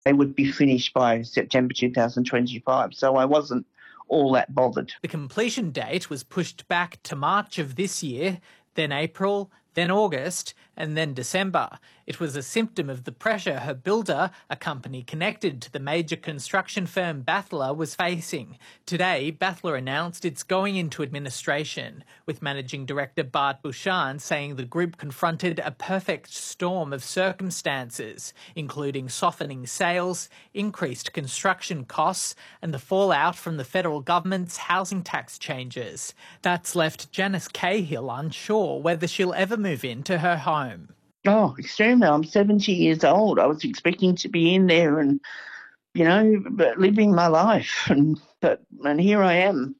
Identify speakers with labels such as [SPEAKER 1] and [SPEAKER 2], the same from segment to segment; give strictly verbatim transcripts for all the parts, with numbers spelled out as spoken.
[SPEAKER 1] they would be finished by September two thousand twenty-five, so I wasn't all that bothered.
[SPEAKER 2] The completion date was pushed back to March of this year, then April, then August, and then December. It was a symptom of the pressure her builder, a company connected to the major construction firm Battler, was facing. Today, Battler announced it's going into administration, with Managing Director Bart Bouchard saying the group confronted a perfect storm of circumstances, including softening sales, increased construction costs, and the fallout from the federal government's housing tax changes. That's left Janice Cahill unsure whether she'll ever move into her home.
[SPEAKER 1] Oh, extremely. I'm seventy years old. I was expecting to be in there and, you know, living my life. And, but, and here I am,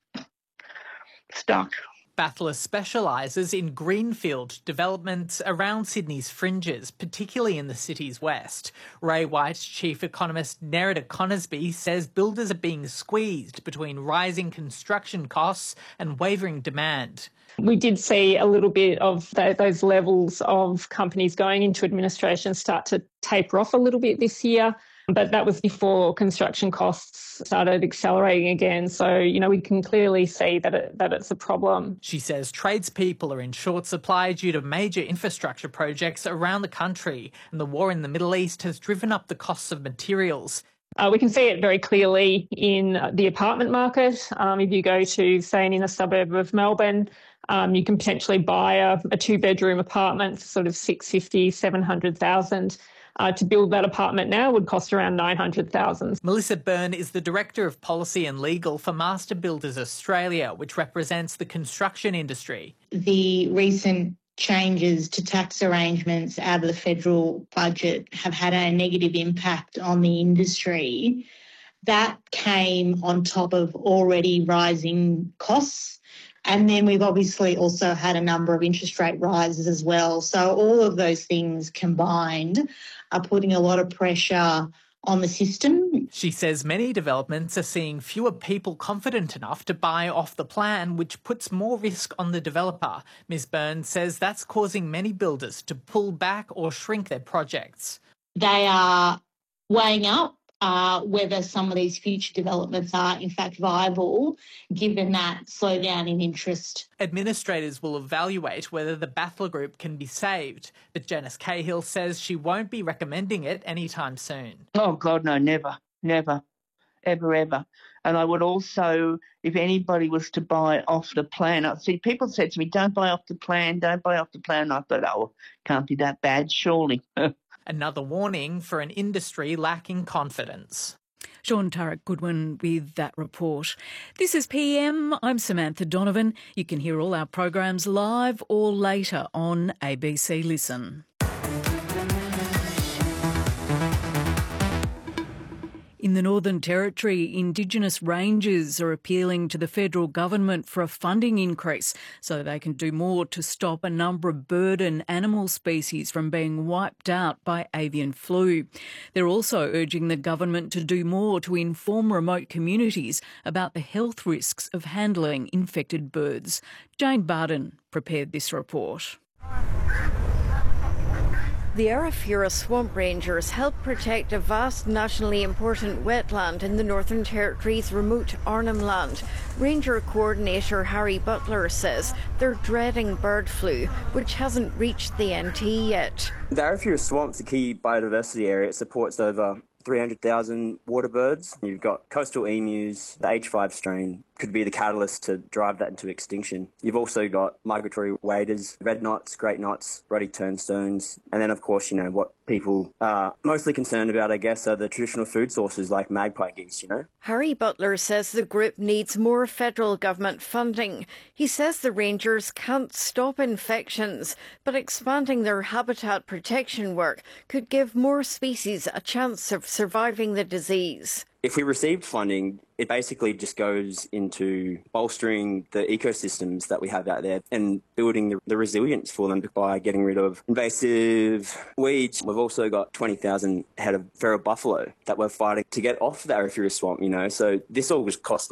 [SPEAKER 1] stuck.
[SPEAKER 2] Battler specialises in greenfield developments around Sydney's fringes, particularly in the city's west. Ray White's chief economist Nerida Conisbee says builders are being squeezed between rising construction costs and wavering demand.
[SPEAKER 3] We did see a little bit of those levels of companies going into administration start to taper off a little bit this year, but that was before construction costs started accelerating again. So, you know, we can clearly see that it, that it's a problem.
[SPEAKER 2] She says tradespeople are in short supply due to major infrastructure projects around the country, and the war in the Middle East has driven up the costs of materials.
[SPEAKER 3] Uh, we can see it very clearly in the apartment market. Um, if you go to, say, an inner suburb of Melbourne, Um, you can potentially buy a, a two-bedroom apartment for sort of six hundred fifty thousand dollars, seven hundred thousand dollars. Uh, to build that apartment now would cost around nine hundred thousand dollars.
[SPEAKER 2] Melissa Byrne is the Director of Policy and Legal for Master Builders Australia, which represents the construction industry.
[SPEAKER 4] The recent changes to tax arrangements out of the federal budget have had a negative impact on the industry. That came on top of already rising costs. And then we've obviously also had a number of interest rate rises as well. So all of those things combined are putting a lot of pressure on the system.
[SPEAKER 2] She says many developments are seeing fewer people confident enough to buy off the plan, which puts more risk on the developer. Miz Burns says that's causing many builders to pull back or shrink their projects.
[SPEAKER 4] They are weighing up Uh, whether some of these future developments are in fact viable, given that slowdown in interest.
[SPEAKER 2] Administrators will evaluate whether the Battler Group can be saved, but Janice Cahill says she won't be recommending it anytime soon.
[SPEAKER 1] Oh, God, no, never, never, ever, ever. And I would also, if anybody was to buy off the plan, I see people said to me, don't buy off the plan, don't buy off the plan. I thought, oh, can't be that bad, surely.
[SPEAKER 2] Another warning for an industry lacking confidence.
[SPEAKER 5] Sean Turek Goodwin with that report. This is P M. I'm Samantha Donovan. You can hear all our programs live or later on A B C Listen. In the Northern Territory, Indigenous rangers are appealing to the federal government for a funding increase so they can do more to stop a number of bird and animal species from being wiped out by avian flu. They're also urging the government to do more to inform remote communities about the health risks of handling infected birds. Jane Barden prepared this report.
[SPEAKER 6] The Arafura Swamp Rangers help protect a vast nationally important wetland in the Northern Territory's remote Arnhem Land. Ranger Coordinator Harry Butler says they're dreading bird flu, which hasn't reached the N T yet.
[SPEAKER 7] The Arafura Swamp's a key biodiversity area. It supports over three hundred thousand water birds. You've got coastal emus. The H five strain could be the catalyst to drive that into extinction. You've also got migratory waders, red knots, great knots, ruddy turnstones, and then, of course, you know, what people are mostly concerned about, I guess, are the traditional food sources like magpie geese, you know.
[SPEAKER 6] Harry Butler says the group needs more federal government funding. He says the rangers can't stop infections, but expanding their habitat protection work could give more species a chance of surviving the disease.
[SPEAKER 7] If we received funding, it basically just goes into bolstering the ecosystems that we have out there and building the, the resilience for them by getting rid of invasive weeds. We've also got twenty thousand head of feral buffalo that we're fighting to get off the Arafura Swamp, you know, so this all just costs money.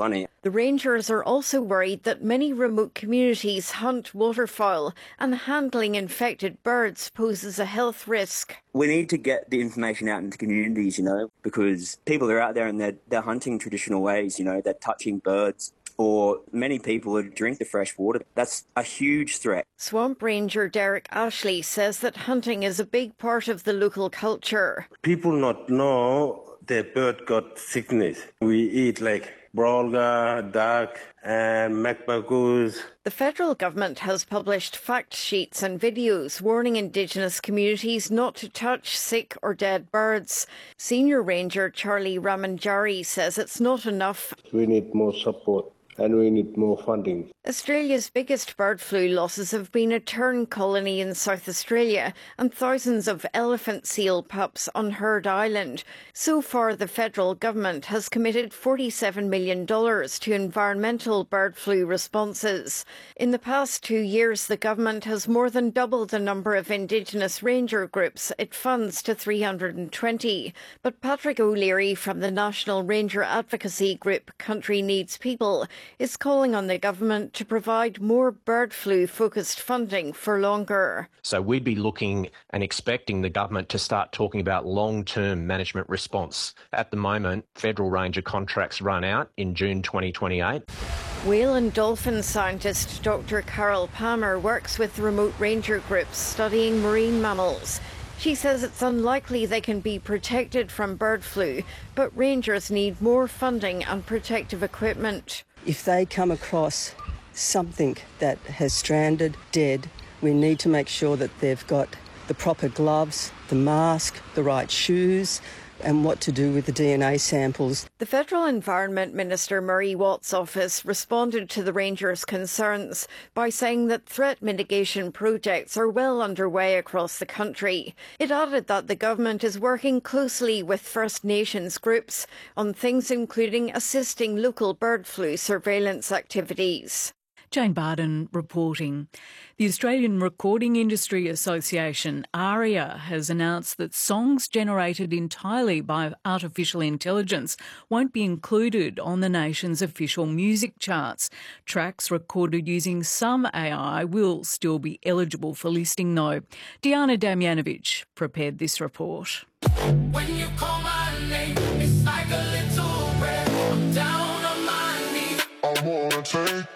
[SPEAKER 6] The rangers are also worried that many remote communities hunt waterfowl and handling infected birds poses a health risk.
[SPEAKER 7] We need to get the information out into communities, you know, because people are out there and they're, they're hunting traditional ways, you know, they're touching birds, or many people who drink the fresh water. That's a huge threat.
[SPEAKER 6] Swamp Ranger Derek Ashley says that hunting is a big part of the local culture.
[SPEAKER 8] People not know the bird got sickness. We eat like brolga, duck and magpie goose.
[SPEAKER 6] The federal government has published fact sheets and videos warning Indigenous communities not to touch sick or dead birds. Senior Ranger Charlie Ramanjari says it's not enough.
[SPEAKER 8] We need more support. And we need more funding.
[SPEAKER 6] Australia's biggest bird flu losses have been a tern colony in South Australia and thousands of elephant seal pups on Heard Island. So far, the federal government has committed forty-seven million dollars to environmental bird flu responses. In the past two years, the government has more than doubled the number of Indigenous ranger groups it funds to three hundred twenty. But Patrick O'Leary from the national ranger advocacy group Country Needs People is calling on the government to provide more bird flu-focused funding for longer.
[SPEAKER 9] So we'd be looking and expecting the government to start talking about long-term management response. At the moment, federal ranger contracts run out in June twenty twenty-eight.
[SPEAKER 6] Whale and dolphin scientist Doctor Carol Palmer works with remote ranger groups studying marine mammals. She says it's unlikely they can be protected from bird flu, but rangers need more funding and protective equipment.
[SPEAKER 10] If they come across something that has stranded, dead, we need to make sure that they've got the proper gloves, the mask, the right shoes, and what to do with the D N A samples.
[SPEAKER 6] The Federal Environment Minister Murray Watt's office responded to the rangers' concerns by saying that threat mitigation projects are well underway across the country. It added that the government is working closely with First Nations groups on things including assisting local bird flu surveillance activities.
[SPEAKER 5] Jane Barden reporting. The Australian Recording Industry Association, ARIA, has announced that songs generated entirely by artificial intelligence won't be included on the nation's official music charts. Tracks recorded using some A I will still be eligible for listing, though. Diana Damjanovic prepared this report.
[SPEAKER 11] When you call my name, it's like a little red. I'm down on my knees. I wanna take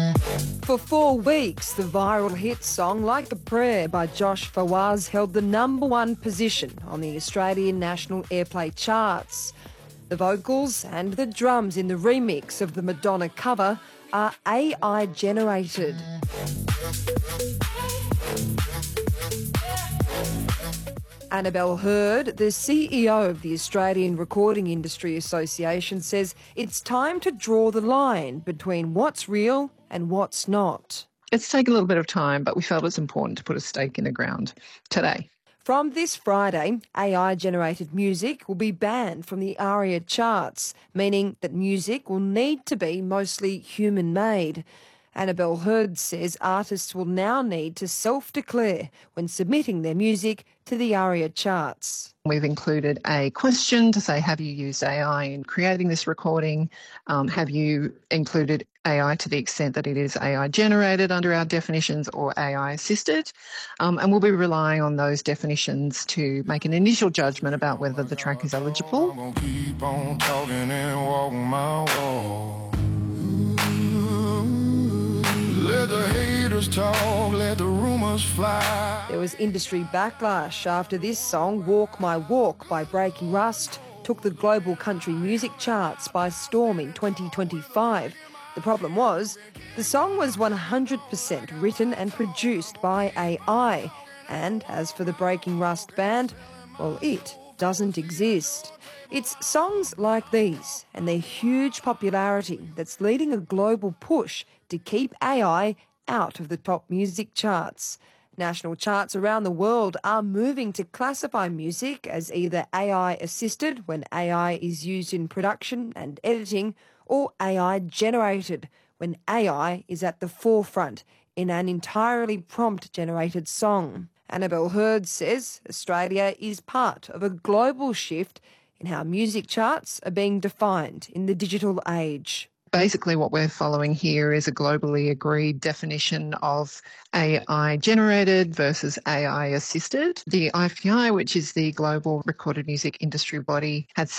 [SPEAKER 12] For four weeks, the viral hit song Like a Prayer by Josh Fawaz held the number one position on the Australian National Airplay charts. The vocals and the drums in the remix of the Madonna cover are A I generated. Annabelle Hurd, the C E O of the Australian Recording Industry Association, says it's time to draw the line between what's real and what's not.
[SPEAKER 13] It's taken a little bit of time, but we felt it's important to put a stake in the ground today.
[SPEAKER 12] From this Friday, A I-generated music will be banned from the ARIA charts, meaning that music will need to be mostly human-made. Annabelle Hurd says artists will now need to self-declare when submitting their music to the ARIA charts.
[SPEAKER 13] We've included a question to say, have you used A I in creating this recording? Um, have you included A I to the extent that it is A I generated under our definitions or A I assisted? Um, and we'll be relying on those definitions to make an initial judgment about whether the track is eligible.
[SPEAKER 11] I'm gonna keep on talking and walk my walk. Let the haters talk, let the rumors fly.
[SPEAKER 12] There was industry backlash after this song, Walk My Walk by Breaking Rust, took the global country music charts by storm in twenty twenty-five. The problem was, the song was one hundred percent written and produced by A I. And as for the Breaking Rust band, well, it doesn't exist. It's songs like these and their huge popularity that's leading a global push to keep A I out of the top music charts. National charts around the world are moving to classify music as either A I-assisted when A I is used in production and editing, or A I-generated when A I is at the forefront in an entirely prompt-generated song. Annabelle Hurd says Australia is part of a global shift in how music charts are being defined in the digital age.
[SPEAKER 13] Basically, what we're following here is a globally agreed definition of A I generated versus A I assisted. The I F P I, which is the global recorded music industry body, had